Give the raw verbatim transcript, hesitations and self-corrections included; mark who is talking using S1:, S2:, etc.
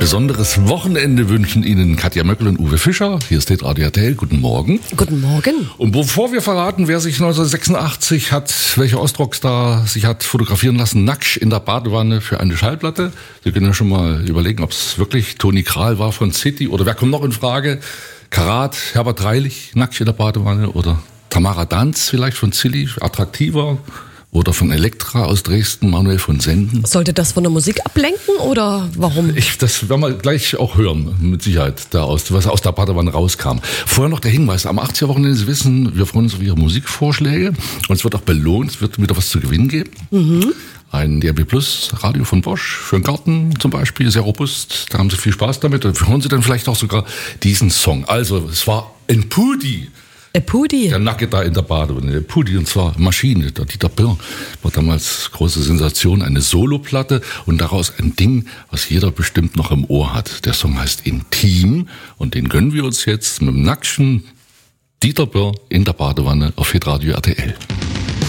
S1: besonderes Wochenende wünschen Ihnen Katja Möckel und Uwe Fischer. Hier ist Radio R T L. Guten Morgen.
S2: Guten Morgen.
S1: Und bevor wir verraten, wer sich neunzehnhundertsechsundachtzig hat, welcher Ostrockstar sich hat fotografieren lassen, nackt in der Badewanne für eine Schallplatte. Sie können ja schon mal überlegen, ob es wirklich Toni Kral war von City oder wer kommt noch in Frage? Karat, Herbert Reilich, nackt in der Badewanne oder Tamara Danz vielleicht von Zilli, attraktiver. Oder von Elektra aus Dresden, Manuel von Senden.
S2: Sollte das von der Musik ablenken oder warum?
S1: Ich, das werden wir gleich auch hören, mit Sicherheit, da aus, was aus der Badewanne rauskam. Vorher noch der Hinweis, am achtziger-Wochenende, Sie wissen, wir freuen uns auf Ihre Musikvorschläge und es wird auch belohnt, es wird wieder was zu gewinnen geben. Mhm. Ein D A B Plus Radio von Bosch für den Garten zum Beispiel, sehr robust, da haben Sie viel Spaß damit und hören Sie dann vielleicht auch sogar diesen Song. Also, es war ein Pudi.
S2: Pudi.
S1: Der Nacke da in der Badewanne, der Pudi, und zwar Maschine. Der Dieter Birr war damals große Sensation, eine Soloplatte und daraus ein Ding, was jeder bestimmt noch im Ohr hat. Der Song heißt Intim und den gönnen wir uns jetzt mit dem nackten Dieter Birr in der Badewanne auf Hitradio R T L.